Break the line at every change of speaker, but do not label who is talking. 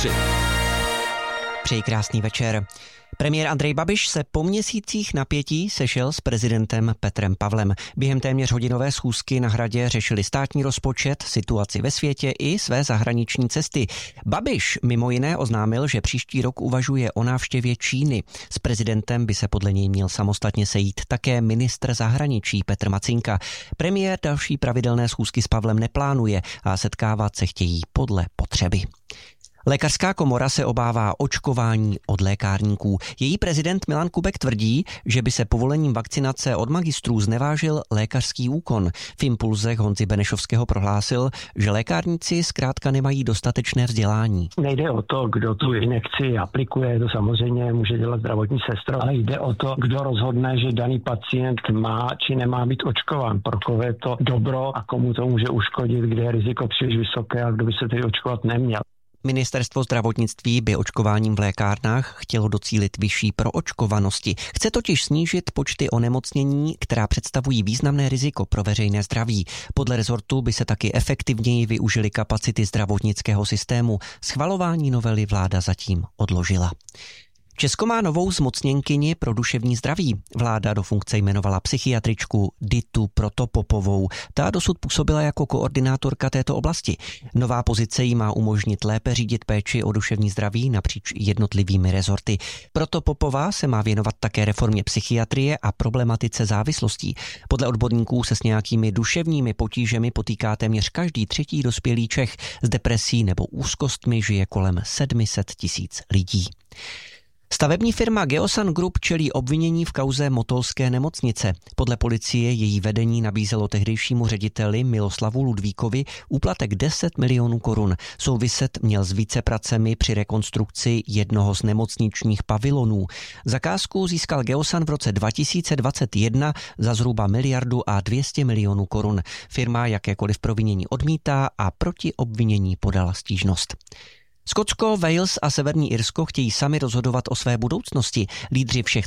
3.
Přeji krásný večer. Premiér Andrej Babiš se po měsících napětí sešel s prezidentem Petrem Pavlem. Během téměř hodinové schůzky na Hradě řešili státní rozpočet, situaci ve světě i své zahraniční cesty. Babiš mimo jiné oznámil, že příští rok uvažuje o návštěvě Číny. S prezidentem by se podle něj měl samostatně sejít také ministr zahraničí Petr Macinka. Premiér další pravidelné schůzky s Pavlem neplánuje a setkávat se chtějí podle potřeby. Lékařská komora se obává očkování od lékárníků. Její prezident Milan Kubek tvrdí, že by se povolením vakcinace od magistrů znevážil lékařský úkon. V Impulzech Honzy Benešovského prohlásil, že lékárníci zkrátka nemají dostatečné vzdělání.
Nejde o to, kdo tu injekci aplikuje, to samozřejmě může dělat zdravotní sestra, ale jde o to, kdo rozhodne, že daný pacient má či nemá být očkován, pro koho je to dobro a komu to může uškodit, kde je riziko příliš vysoké a kdo by se tedy očkovat neměl.
Ministerstvo zdravotnictví by očkováním v lékárnách chtělo docílit vyšší proočkovanosti. Chce totiž snížit počty onemocnění, která představují významné riziko pro veřejné zdraví. Podle rezortu by se taky efektivněji využily kapacity zdravotnického systému. Schvalování novely vláda zatím odložila. Česko má novou zmocněnkyni pro duševní zdraví. Vláda do funkce jmenovala psychiatričku Ditu Protopopovou. Ta dosud působila jako koordinátorka této oblasti. Nová pozice jí má umožnit lépe řídit péči o duševní zdraví napříč jednotlivými rezorty. Protopopová se má věnovat také reformě psychiatrie a problematice závislostí. Podle odborníků se s nějakými duševními potížemi potýká téměř každý třetí dospělý Čech. S depresí nebo úzkostmi žije kolem 700 000 lidí. Stavební firma Geosan Group čelí obvinění v kauze Motolské nemocnice. Podle policie její vedení nabízelo tehdejšímu řediteli Miloslavu Ludvíkovi úplatek 10 milionů korun. Souviset měl s vícepracemi při rekonstrukci jednoho z nemocničních pavilonů. Zakázku získal Geosan v roce 2021 za zhruba 1,2 miliardy korun. Firma jakékoliv provinění odmítá a proti obvinění podala stížnost. Skotsko, Wales a Severní Irsko chtějí sami rozhodovat o své budoucnosti. Lídři všech